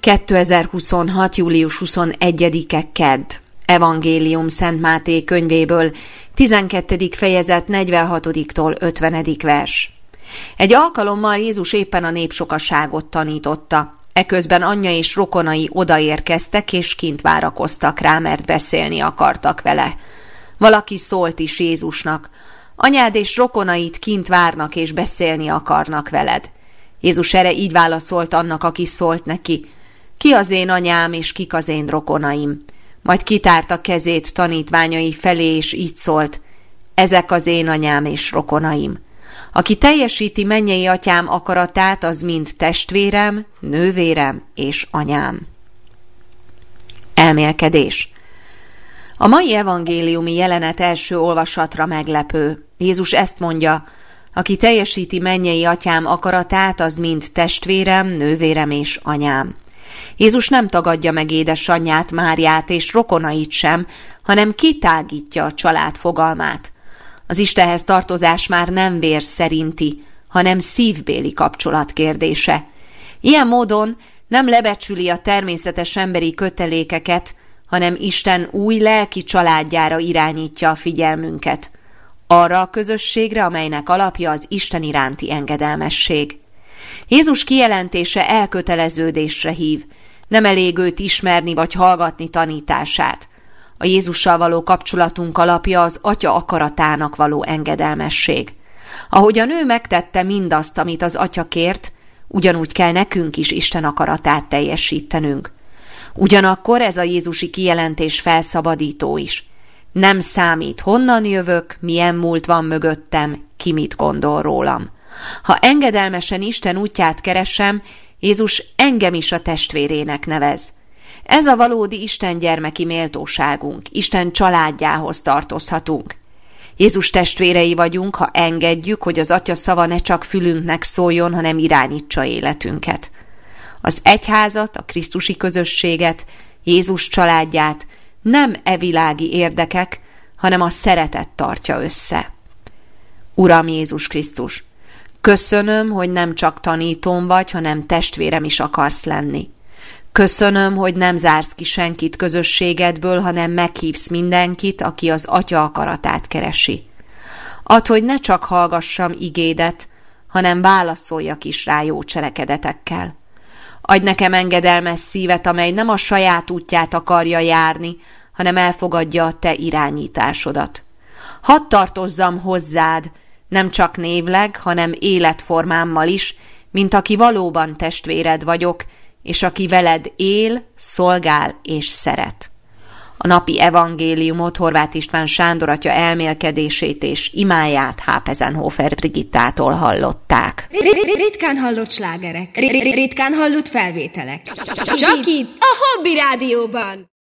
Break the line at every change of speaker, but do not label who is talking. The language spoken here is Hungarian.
2026. július 21-e kedd. Evangélium Szent Máté könyvéből, 12. fejezet 46-tól 50. vers. Egy alkalommal Jézus éppen a népsokaságot tanította. Eközben anyja és rokonai odaérkeztek, és kint várakoztak rá, mert beszélni akartak vele. Valaki szólt is Jézusnak: anyád és rokonaid kint várnak, és beszélni akarnak veled. Jézus erre így válaszolt annak, aki szólt neki: ki az én anyám, és kik az én rokonaim? Majd kitárta kezét tanítványai felé, és így szólt: ezek az én anyám és rokonaim. Aki teljesíti mennyei atyám akaratát, az mind testvérem, nővérem és anyám. Elmélkedés. A mai evangéliumi jelenet első olvasatra meglepő. Jézus ezt mondja: aki teljesíti mennyei atyám akaratát, az mind testvérem, nővérem és anyám. Jézus nem tagadja meg édesanyját, Máriát és rokonait sem, hanem kitágítja a család fogalmát. Az Istenhez tartozás már nem vér szerinti, hanem szívbéli kapcsolat kérdése. Ilyen módon nem lebecsüli a természetes emberi kötelékeket, hanem Isten új lelki családjára irányítja a figyelmünket. Arra a közösségre, amelynek alapja az Isten iránti engedelmesség. Jézus kijelentése elköteleződésre hív. Nem elég őt ismerni vagy hallgatni tanítását. A Jézussal való kapcsolatunk alapja az Atya akaratának való engedelmesség. Ahogy a nő megtette mindazt, amit az Atya kért, ugyanúgy kell nekünk is Isten akaratát teljesítenünk. Ugyanakkor ez a jézusi kijelentés felszabadító is. Nem számít, honnan jövök, milyen múlt van mögöttem, ki mit gondol rólam. Ha engedelmesen Isten útját keresem, Jézus engem is a testvérének nevez. Ez a valódi Isten gyermeki méltóságunk, Isten családjához tartozhatunk. Jézus testvérei vagyunk, ha engedjük, hogy az Atya szava ne csak fülünknek szóljon, hanem irányítsa életünket. Az egyházat, a krisztusi közösséget, Jézus családját nem evilági érdekek, hanem a szeretet tartja össze. Uram Jézus Krisztus, köszönöm, hogy nem csak tanítóm vagy, hanem testvérem is akarsz lenni. Köszönöm, hogy nem zársz ki senkit közösségedből, hanem meghívsz mindenkit, aki az Atya akaratát keresi. Add, hogy ne csak hallgassam igédet, hanem válaszoljak is rá jó cselekedetekkel. Adj nekem engedelmes szívet, amely nem a saját útját akarja járni, hanem elfogadja a te irányításodat. Hadd tartozzam hozzád, nem csak névleg, hanem életformámmal is, mint aki valóban testvéred vagyok, és aki veled él, szolgál és szeret. A napi evangéliumot Horváth István Sándor atya elmélkedését és imáját Hápezenhofer Brigittától hallották.
Ritkán hallott slágerek, ritkán hallott felvételek. Csak itt, a Hobby Rádióban!